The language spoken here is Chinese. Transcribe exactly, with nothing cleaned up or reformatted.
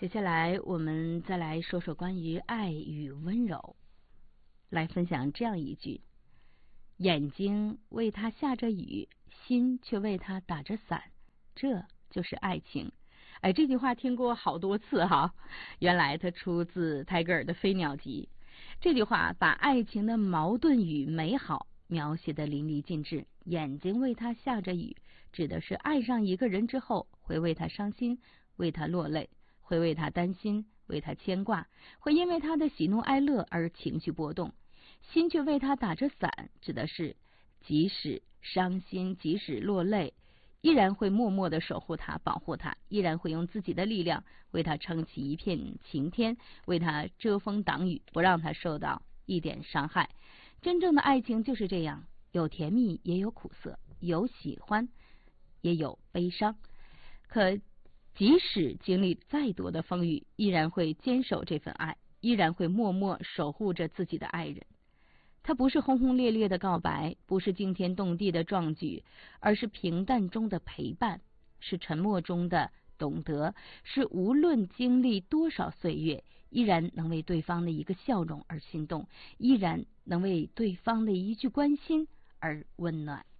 接下来我们再来说说关于爱与温柔，来分享这样一句：眼睛为他下着雨，心却为他打着伞，这就是爱情。哎，这句话听过好多次哈，原来它出自泰戈尔的《飞鸟集》。这句话把爱情的矛盾与美好描写得淋漓尽致。眼睛为他下着雨，指的是爱上一个人之后，会为他伤心，为他落泪，会为他担心，为他牵挂，会因为他的喜怒哀乐而情绪波动。心却为他打着伞，指的是即使伤心，即使落泪，依然会默默地守护他，保护他，依然会用自己的力量为他撑起一片晴天，为他遮风挡雨，不让他受到一点伤害。真正的爱情就是这样，有甜蜜也有苦涩，有喜欢也有悲伤，可即使经历再多的风雨，依然会坚守这份爱，依然会默默守护着自己的爱人。它不是轰轰烈烈的告白，不是惊天动地的壮举，而是平淡中的陪伴，是沉默中的懂得，是无论经历多少岁月，依然能为对方的一个笑容而心动，依然能为对方的一句关心而温暖。